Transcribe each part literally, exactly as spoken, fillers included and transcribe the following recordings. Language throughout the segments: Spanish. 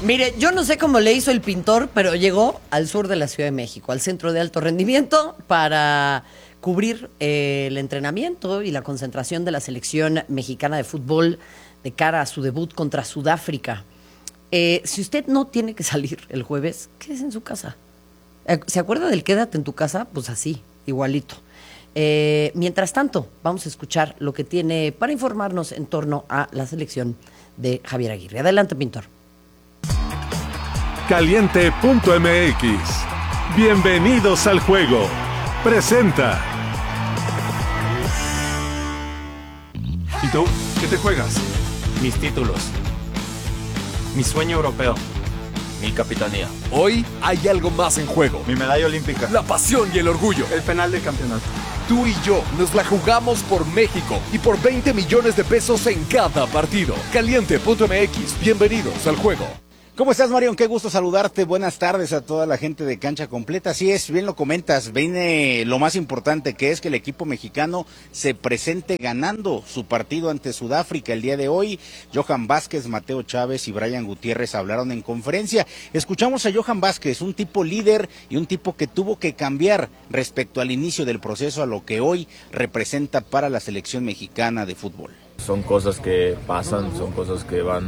Mire, yo no sé cómo le hizo el pintor, pero llegó al sur de la Ciudad de México, al centro de alto rendimiento, para cubrir eh, el entrenamiento y la concentración de la selección mexicana de fútbol de cara a su debut contra Sudáfrica. Eh, si usted no tiene que salir el jueves, quédese en su casa. Eh, ¿Se acuerda del quédate en tu casa? Pues así, igualito. Eh, mientras tanto, vamos a escuchar lo que tiene para informarnos en torno a la selección de Javier Aguirre. Adelante, pintor. Caliente punto m x. Bienvenidos al juego. Presenta. ¿Y tú? ¿Qué te juegas? Mis títulos. Mi sueño europeo. Mi capitanía. Hoy hay algo más en juego. Mi medalla olímpica. La pasión y el orgullo. El penal del campeonato. Tú y yo nos la jugamos por México y por veinte millones de pesos en cada partido. Caliente punto m x. Bienvenidos al juego. ¿Cómo estás, Marion? Qué gusto saludarte. Buenas tardes a toda la gente de Cancha Completa. Así es, bien lo comentas. Viene lo más importante, que es que el equipo mexicano se presente ganando su partido ante Sudáfrica el día de hoy. Johan Vázquez, Mateo Chávez y Brian Gutiérrez hablaron en conferencia. Escuchamos a Johan Vázquez, un tipo líder y un tipo que tuvo que cambiar respecto al inicio del proceso a lo que hoy representa para la selección mexicana de fútbol. Son cosas que pasan, son cosas que van,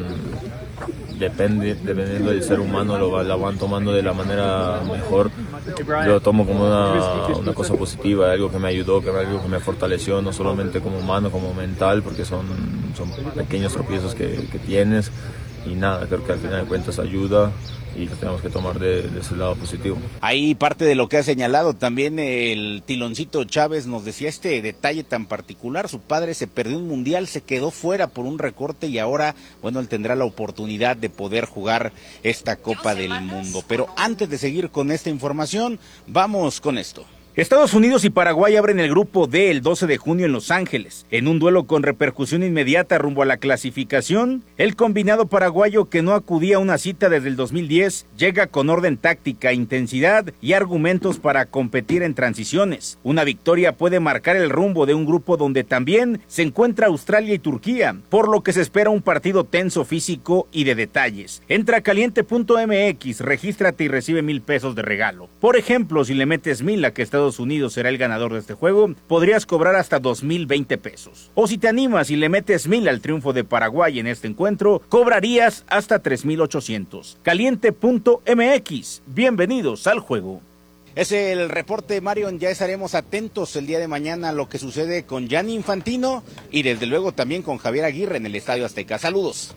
depende, dependiendo del ser humano, lo va, la van tomando de la manera mejor. Yo lo tomo como una, una cosa positiva, algo que me ayudó, que algo que me fortaleció, no solamente como humano, como mental, porque son, son pequeños tropiezos que, que tienes. Y nada, creo que al final de cuentas ayuda y lo tenemos que tomar de, de ese lado positivo. Ahí parte de lo que ha señalado también el Tiloncito Chávez nos decía este detalle tan particular. Su padre se perdió un mundial, se quedó fuera por un recorte y ahora, bueno, él tendrá la oportunidad de poder jugar esta Copa del Mundo. Pero antes de seguir con esta información, vamos con esto. Estados Unidos y Paraguay abren el grupo D el doce de junio en Los Ángeles. En un duelo con repercusión inmediata rumbo a la clasificación, el combinado paraguayo, que no acudía a una cita desde el dos mil diez, llega con orden táctica, intensidad y argumentos para competir en transiciones. Una victoria puede marcar el rumbo de un grupo donde también se encuentra Australia y Turquía, por lo que se espera un partido tenso, físico y de detalles. Entra a caliente punto m x, regístrate y recibe mil pesos de regalo. Por ejemplo, si le metes mil a que Estados Unidos será el ganador de este juego, podrías cobrar hasta dos mil veinte pesos. O si te animas y le metes mil al triunfo de Paraguay en este encuentro, cobrarías hasta tres mil ochocientos. Caliente punto m x. Bienvenidos al juego. Es el reporte, Marion. Ya estaremos atentos el día de mañana a lo que sucede con Gianni Infantino y desde luego también con Javier Aguirre en el Estadio Azteca. Saludos.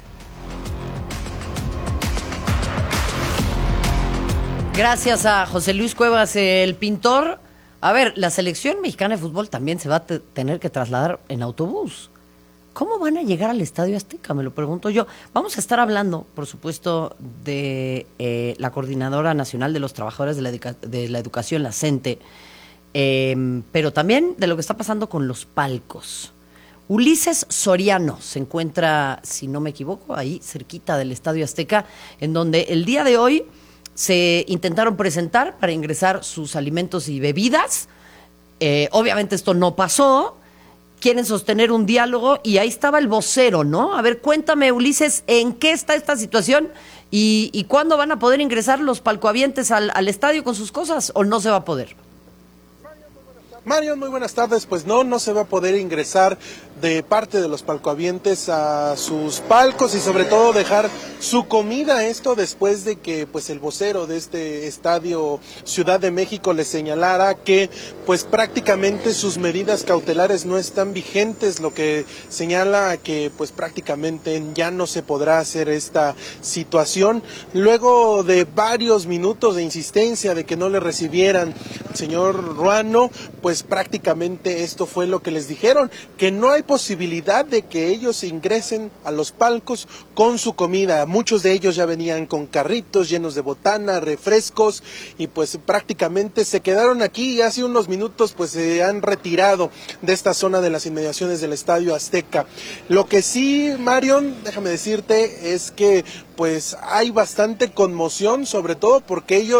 Gracias a José Luis Cuevas, el pintor. A ver, la selección mexicana de fútbol también se va a te- tener que trasladar en autobús. ¿Cómo van a llegar al Estadio Azteca? Me lo pregunto yo. Vamos a estar hablando, por supuesto, de eh, la Coordinadora Nacional de los Trabajadores de la, Educa- de la Educación, la CENTE, eh, pero también de lo que está pasando con los palcos. Ulises Soriano se encuentra, si no me equivoco, ahí cerquita del Estadio Azteca, en donde el día de hoy se intentaron presentar para ingresar sus alimentos y bebidas. Eh, obviamente esto no pasó. Quieren sostener un diálogo y ahí estaba el vocero, ¿no? A ver, cuéntame, Ulises, ¿en qué está esta situación? ¿Y, y cuándo van a poder ingresar los palcohabientes al, al estadio con sus cosas o no se va a poder? Marion, muy buenas tardes. Pues no, no se va a poder ingresar de parte de los palcohabientes a sus palcos y sobre todo dejar su comida. Esto después de que pues el vocero de este estadio Ciudad de México le señalara que pues prácticamente sus medidas cautelares no están vigentes, lo que señala que pues prácticamente ya no se podrá hacer esta situación. Luego de varios minutos de insistencia de que no le recibieran, señor Ruano, pues prácticamente esto fue lo que les dijeron, que no hay posibilidad de que ellos ingresen a los palcos con su comida. Muchos de ellos ya venían con carritos llenos de botana, refrescos, y pues prácticamente se quedaron aquí y hace unos minutos pues se han retirado de esta zona de las inmediaciones del Estadio Azteca. Lo que sí, Marion, déjame decirte, es que pues hay bastante conmoción, sobre todo porque ellos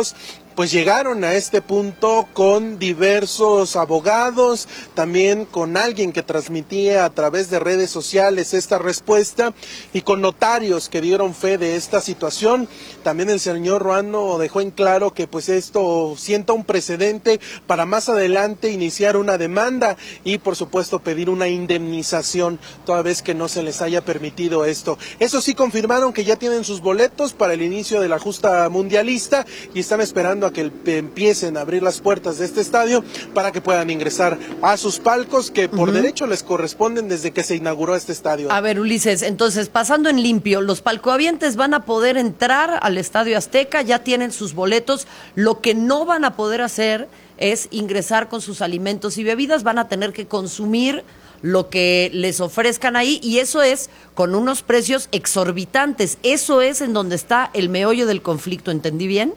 pues llegaron a este punto con diversos abogados, también con alguien que transmitía a través de redes sociales esta respuesta y con notarios que dieron fe de esta situación. También el señor Ruano dejó en claro que pues esto sienta un precedente para más adelante iniciar una demanda y por supuesto pedir una indemnización toda vez que no se les haya permitido esto. Eso sí, confirmaron que ya tienen sus boletos para el inicio de la justa mundialista y están esperando a que el, empiecen a abrir las puertas de este estadio para que puedan ingresar a sus palcos que por uh-huh. derecho les corresponden desde que se inauguró este estadio. A ver, Ulises, entonces pasando en limpio, los palcohabientes van a poder entrar al Estadio Azteca, ya tienen sus boletos, lo que no van a poder hacer es ingresar con sus alimentos y bebidas, van a tener que consumir lo que les ofrezcan ahí y eso es con unos precios exorbitantes. Eso es en donde está el meollo del conflicto, ¿entendí bien?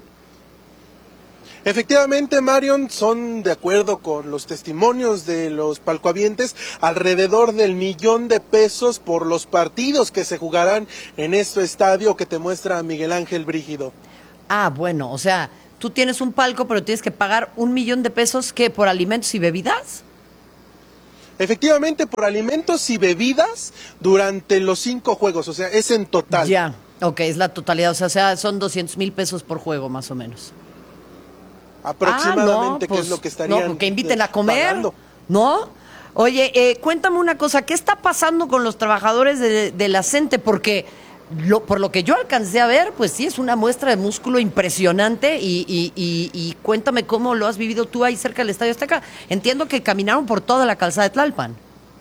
Efectivamente, Marion, son de acuerdo con los testimonios de los palcohabientes alrededor del millón de pesos por los partidos que se jugarán en este estadio que te muestra Miguel Ángel Brígido. Ah, bueno, o sea, tú tienes un palco pero tienes que pagar un millón de pesos, ¿qué? ¿Por alimentos y bebidas? Efectivamente, por alimentos y bebidas durante los cinco juegos, o sea, es en total. Ya, ok, es la totalidad, o sea, o sea son doscientos mil pesos por juego más o menos. Aproximadamente, ah, no, que pues, es lo que estarían no, que inviten a comer, pagando. ¿No? Oye, eh, cuéntame una cosa, ¿qué está pasando con los trabajadores de, de la CENTE? Porque lo, por lo que yo alcancé a ver, pues sí, es una muestra de músculo impresionante y, y, y, y cuéntame cómo lo has vivido tú ahí cerca del Estadio Azteca. Entiendo que caminaron por toda la calzada de Tlalpan.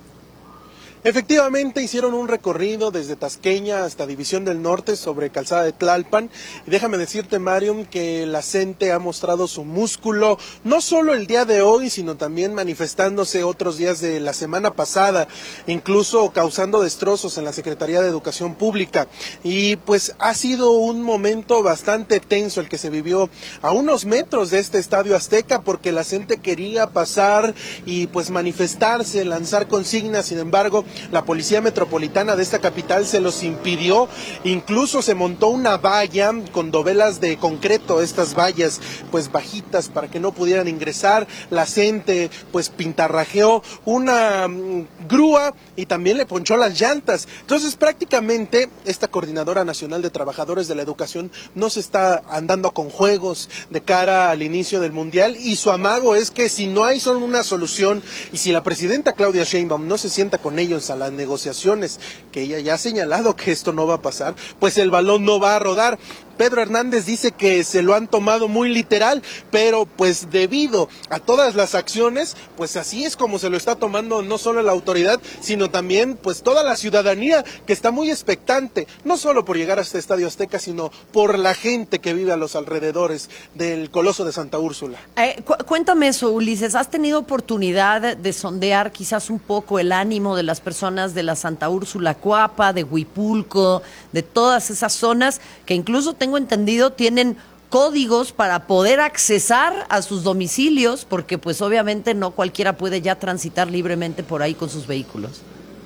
Efectivamente, hicieron un recorrido desde Tasqueña hasta División del Norte sobre Calzada de Tlalpan. Y déjame decirte, Marion, que la CENTE ha mostrado su músculo, no solo el día de hoy, sino también manifestándose otros días de la semana pasada, incluso causando destrozos en la Secretaría de Educación Pública. Y pues ha sido un momento bastante tenso el que se vivió a unos metros de este Estadio Azteca, porque la CENTE quería pasar y pues manifestarse, lanzar consignas. Sin embargo, la Policía Metropolitana de esta capital se los impidió, incluso se montó una valla con dovelas de concreto, estas vallas pues bajitas para que no pudieran ingresar. La CENTE pues pintarrajeó una um, grúa y también le ponchó las llantas. Entonces prácticamente esta Coordinadora Nacional de Trabajadores de la Educación no se está andando con juegos de cara al inicio del Mundial y su amago es que si no hay son una solución y si la presidenta Claudia Sheinbaum no se sienta con ellos a las negociaciones, que ella ya ha señalado que esto no va a pasar, pues el balón no va a rodar. Pedro Hernández dice que se lo han tomado muy literal, pero pues debido a todas las acciones, pues así es como se lo está tomando no solo la autoridad, sino también pues toda la ciudadanía que está muy expectante, no solo por llegar a este Estadio Azteca, sino por la gente que vive a los alrededores del Coloso de Santa Úrsula. Eh, cu- cuéntame eso, Ulises, ¿has tenido oportunidad de sondear quizás un poco el ánimo de las personas de la Santa Úrsula Cuapa, de Huipulco, de todas esas zonas que incluso tengo entendido tienen códigos para poder accesar a sus domicilios, porque pues obviamente no cualquiera puede ya transitar libremente por ahí con sus vehículos?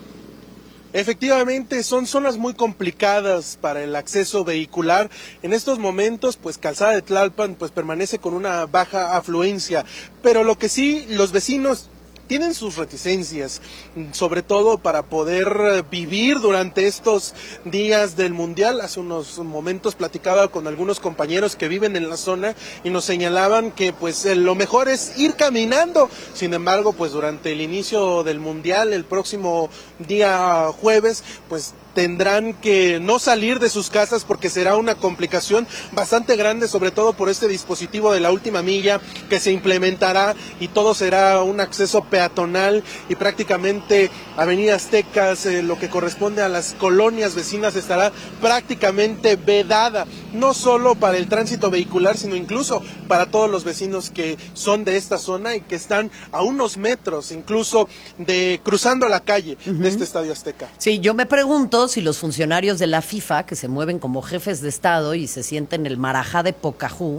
Efectivamente, son zonas muy complicadas para el acceso vehicular. En estos momentos, pues Calzada de Tlalpan pues permanece con una baja afluencia, pero lo que sí, los vecinos tienen sus reticencias, sobre todo para poder vivir durante estos días del Mundial. Hace unos momentos platicaba con algunos compañeros que viven en la zona y nos señalaban que pues lo mejor es ir caminando. Sin embargo, pues durante el inicio del Mundial, el próximo día jueves, pues tendrán que no salir de sus casas porque será una complicación bastante grande, sobre todo por este dispositivo de la última milla que se implementará y todo será un acceso peatonal y prácticamente Avenida Aztecas, eh, lo que corresponde a las colonias vecinas, estará prácticamente vedada, no solo para el tránsito vehicular, sino incluso para todos los vecinos que son de esta zona y que están a unos metros incluso de cruzando la calle uh-huh. de este Estadio Azteca. Sí, yo me pregunto si los funcionarios de la FIFA, que se mueven como jefes de Estado y se sienten el marajá de Pocahú,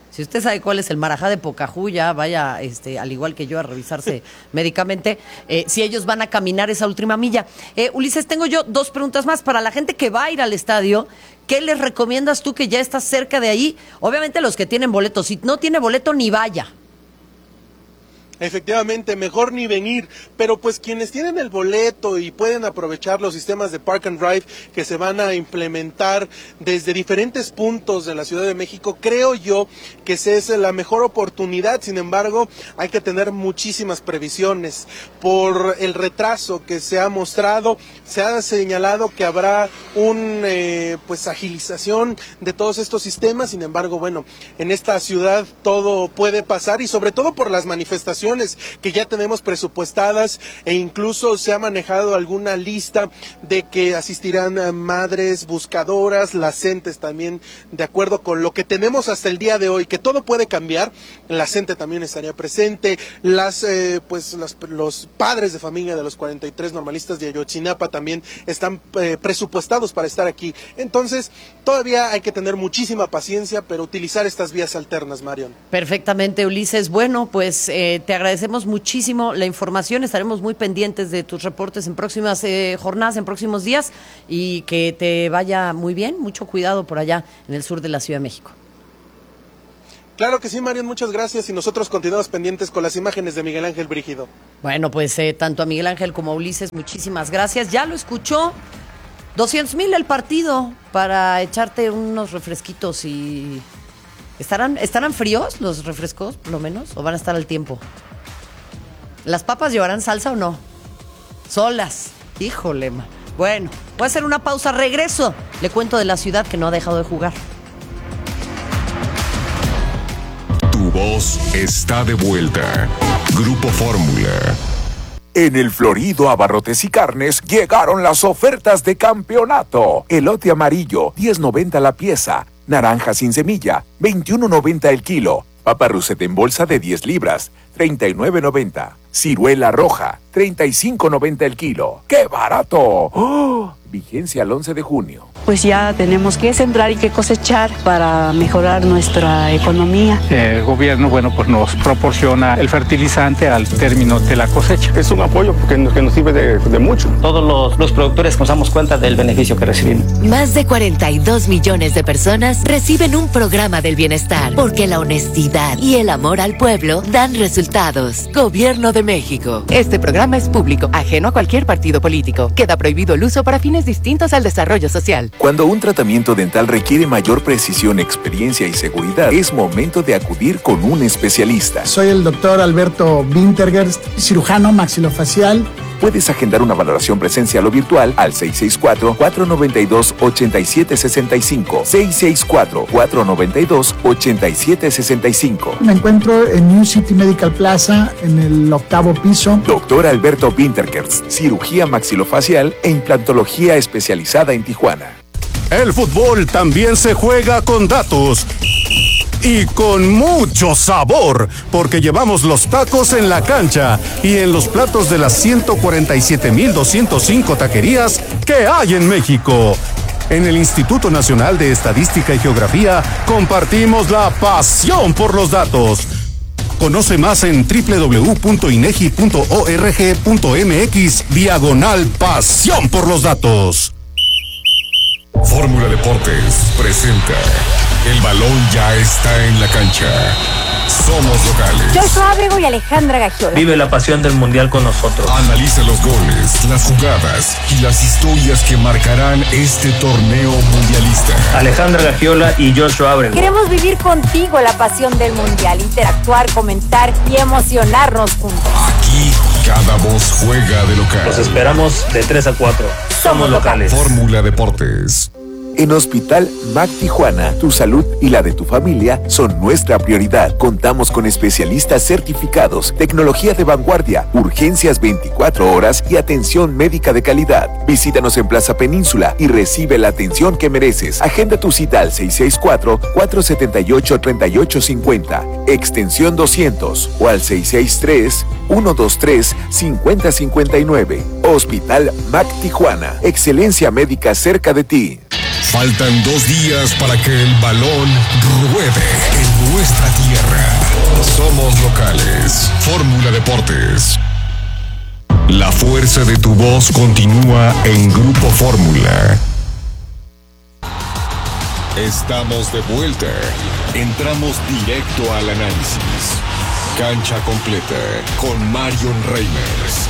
Si usted sabe cuál es el marajá de Pocahú, ya vaya, este, al igual que yo, a revisarse médicamente, eh, si ellos van a caminar esa última milla. Eh, Ulises, tengo yo dos preguntas más. Para la gente que va a ir al estadio, ¿qué les recomiendas tú que ya estás cerca de ahí? Obviamente los que tienen boleto. Si no tiene boleto, ni vaya. Efectivamente, mejor ni venir, pero pues quienes tienen el boleto y pueden aprovechar los sistemas de Park and Ride que se van a implementar desde diferentes puntos de la Ciudad de México, creo yo que esa es la mejor oportunidad. Sin embargo, hay que tener muchísimas previsiones por el retraso que se ha mostrado. Se ha señalado que habrá un eh, pues agilización de todos estos sistemas. Sin embargo, bueno, en esta ciudad todo puede pasar, y sobre todo por las manifestaciones que ya tenemos presupuestadas, e incluso se ha manejado alguna lista de que asistirán madres buscadoras, las entes también, de acuerdo con lo que tenemos hasta el día de hoy, que todo puede cambiar. La CENTE también estaría presente, las eh, pues las, los padres de familia de los cuarenta y tres normalistas de Ayotzinapa también están eh, presupuestados para estar aquí. Entonces, todavía hay que tener muchísima paciencia, pero utilizar estas vías alternas, Marion. Perfectamente, Ulises. Bueno, pues eh, te agradecemos muchísimo la información, estaremos muy pendientes de tus reportes en próximas eh, jornadas, en próximos días, y que te vaya muy bien, mucho cuidado por allá en el sur de la Ciudad de México. Claro que sí, Marion, muchas gracias, y nosotros continuamos pendientes con las imágenes de Miguel Ángel Brígido. Bueno, pues eh, tanto a Miguel Ángel como a Ulises, muchísimas gracias. Ya lo escuchó, doscientos mil el partido para echarte unos refresquitos. Y ¿estarán, estarán fríos los refrescos, por lo menos, o van a estar al tiempo? ¿Las papas llevarán salsa o no? Solas. Híjole, ma. Bueno, voy a hacer una pausa. Regreso. Le cuento de la ciudad que no ha dejado de jugar. Tu voz está de vuelta. Grupo Fórmula. En el Florido Abarrotes y Carnes llegaron las ofertas de campeonato. Elote amarillo, diez noventa la pieza. Naranja sin semilla, veintiuno noventa el kilo. Papa Russet en bolsa de diez libras, treinta y nueve noventa. Ciruela roja, treinta y cinco noventa el kilo. ¡Qué barato! ¡Oh! Vigencia al once de junio. Pues ya tenemos que sembrar y que cosechar para mejorar nuestra economía. El gobierno, bueno, pues nos proporciona el fertilizante al término de la cosecha. Es un apoyo que nos, que nos sirve de, de mucho. Todos los, los productores nos damos cuenta del beneficio que recibimos. Más de cuarenta y dos millones de personas reciben un programa del bienestar, porque la honestidad y el amor al pueblo dan resultados. Gobierno de México. Este programa es público, ajeno a cualquier partido político. Queda prohibido el uso para fines distintos al desarrollo social. Cuando un tratamiento dental requiere mayor precisión, experiencia y seguridad, es momento de acudir con un especialista. Soy el doctor Alberto Wintergerst, cirujano maxilofacial. Puedes agendar una valoración presencial o virtual al seis seis cuatro, cuatro nueve dos, ocho siete seis cinco, seis seis cuatro, cuatro nueve dos, ocho siete seis cinco. Me encuentro en New City Medical Plaza, en el octavo piso. Doctor Alberto Wintergerst, cirugía maxilofacial e implantología especializada en Tijuana. El fútbol también se juega con datos. Y con mucho sabor, porque llevamos los tacos en la cancha y en los platos de las ciento cuarenta y siete mil doscientos cinco taquerías que hay en México. En el Instituto Nacional de Estadística y Geografía compartimos la pasión por los datos. Conoce más en doble u doble u doble u punto inegi punto org punto mx diagonal pasión por los datos. Fórmula Deportes presenta El balón ya está en la cancha. Somos locales. Joshua Abrego y Alejandra Gagiola. Vive la pasión del mundial con nosotros. Analiza los goles, las jugadas y las historias que marcarán este torneo mundialista. Alejandra Gagiola y Joshua Abrego. Queremos vivir contigo la pasión del mundial, interactuar, comentar y emocionarnos juntos. Aquí cada voz juega de local. Los esperamos de tres a cuatro. Somos, Somos locales. Fórmula Deportes. En Hospital Mac Tijuana, tu salud y la de tu familia son nuestra prioridad. Contamos con especialistas certificados, tecnología de vanguardia, urgencias veinticuatro horas y atención médica de calidad. Visítanos en Plaza Península y recibe la atención que mereces. Agenda tu cita al seis seis cuatro, cuatro siete ocho, tres ocho cinco cero, extensión doscientos o al seis seis tres, uno dos tres, cinco cero cinco nueve. Hospital Mac Tijuana, excelencia médica cerca de ti. Faltan dos días para que el balón ruede en nuestra tierra. Somos locales. Fórmula Deportes. La fuerza de tu voz continúa en Grupo Fórmula. Estamos de vuelta. Entramos directo al análisis. Cancha completa con Marion Reimers.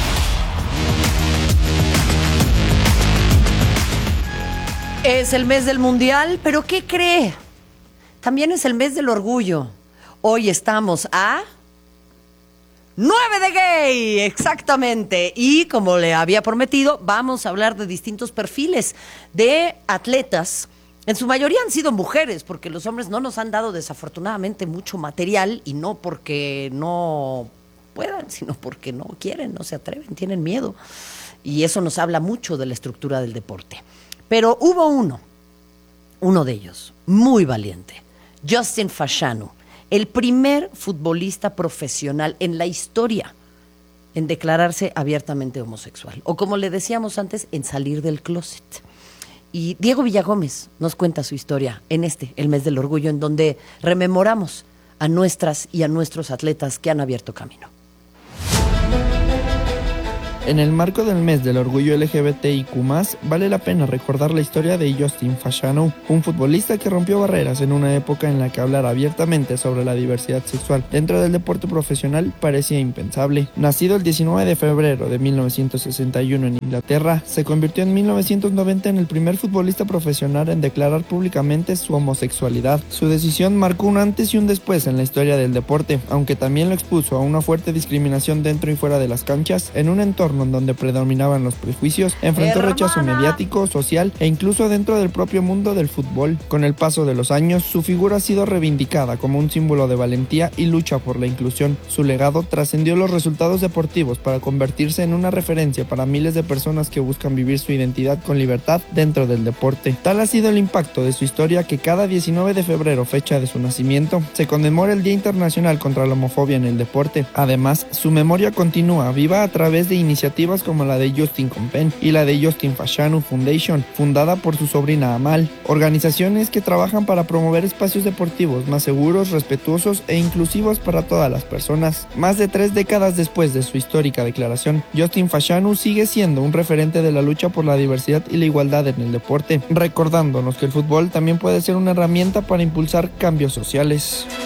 Es el mes del Mundial, pero ¿qué cree? También es el mes del orgullo. Hoy estamos a nueve de gay, exactamente. Y como le había prometido, vamos a hablar de distintos perfiles de atletas. En su mayoría han sido mujeres, porque los hombres no nos han dado desafortunadamente mucho material, y no porque no puedan, sino porque no quieren, no se atreven, tienen miedo. Y eso nos habla mucho de la estructura del deporte. Pero hubo uno, uno de ellos, muy valiente, Justin Fashanu, el primer futbolista profesional en la historia en declararse abiertamente homosexual, o como le decíamos antes, en salir del closet. Y Diego Villagómez nos cuenta su historia en este, el mes del orgullo, en donde rememoramos a nuestras y a nuestros atletas que han abierto camino. En el marco del mes del orgullo L G B T I Q más, vale la pena recordar la historia de Justin Fashanu, un futbolista que rompió barreras en una época en la que hablar abiertamente sobre la diversidad sexual dentro del deporte profesional parecía impensable. Nacido el diecinueve de febrero de mil novecientos sesenta y uno en Inglaterra, se convirtió en mil novecientos noventa en el primer futbolista profesional en declarar públicamente su homosexualidad. Su decisión marcó un antes y un después en la historia del deporte, aunque también lo expuso a una fuerte discriminación dentro y fuera de las canchas, en un entorno en donde predominaban los prejuicios, enfrentó Hermana. rechazo mediático, social e incluso dentro del propio mundo del fútbol. Con el paso de los años, su figura ha sido reivindicada como un símbolo de valentía y lucha por la inclusión. Su legado trascendió los resultados deportivos para convertirse en una referencia para miles de personas que buscan vivir su identidad con libertad dentro del deporte. Tal ha sido el impacto de su historia que cada diecinueve de febrero, fecha de su nacimiento, se conmemora el Día Internacional contra la Homofobia en el deporte. Además, su memoria continúa viva a través de iniciativas como la de Justin Compen y la de Justin Fashanu Foundation, fundada por su sobrina Amal, organizaciones que trabajan para promover espacios deportivos más seguros, respetuosos e inclusivos para todas las personas. Más de tres décadas después de su histórica declaración, Justin Fashanu sigue siendo un referente de la lucha por la diversidad y la igualdad en el deporte, recordándonos que el fútbol también puede ser una herramienta para impulsar cambios sociales.